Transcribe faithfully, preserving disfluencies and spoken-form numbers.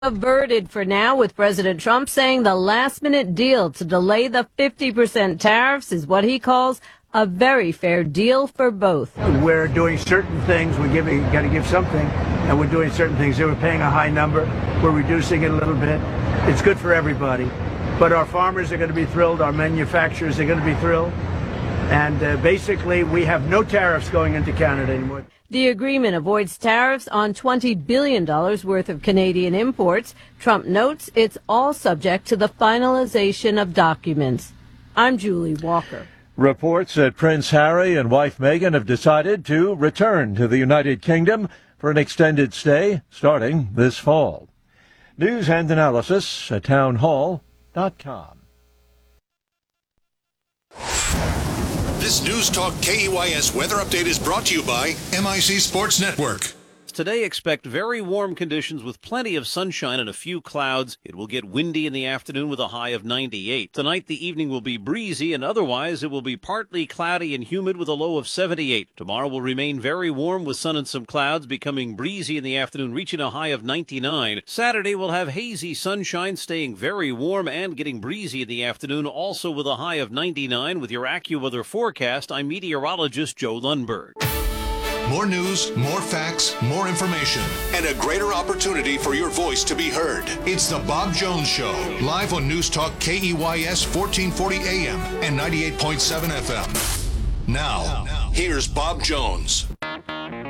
Averted for now, with President Trump saying the last-minute deal to delay the fifty percent tariffs is what he calls a very fair deal for both. We're doing certain things. We're giving, got to give something, and we're doing certain things. They were paying a high number. We're reducing it a little bit. It's good for everybody. But our farmers are going to be thrilled. Our manufacturers are going to be thrilled. And uh, basically, we have no tariffs going into Canada anymore. The agreement avoids tariffs on twenty billion dollars worth of Canadian imports. Trump notes it's all subject to the finalization of documents. I'm Julie Walker. Reports that Prince Harry and wife Meghan have decided to return to the United Kingdom for an extended stay starting this fall. News and analysis at town hall dot com. This News Talk K E Y S weather update is brought to you by M I C Sports Network. Today, expect very warm conditions with plenty of sunshine and a few clouds. It will get windy in the afternoon with a high of ninety-eight. Tonight, the evening will be breezy, and otherwise it will be partly cloudy and humid with a low of seventy-eight. Tomorrow will remain very warm with sun and some clouds, becoming breezy in the afternoon, reaching a high of ninety-nine. Saturday will have hazy sunshine, staying very warm and getting breezy in the afternoon, also with a high of ninety-nine. With your AccuWeather forecast, I'm meteorologist Joe Lundberg. More news, more facts, more information, and a greater opportunity for your voice to be heard. It's the Bob Jones Show, live on News Talk K E Y S fourteen forty A M and ninety-eight point seven F M. Now, here's Bob Jones.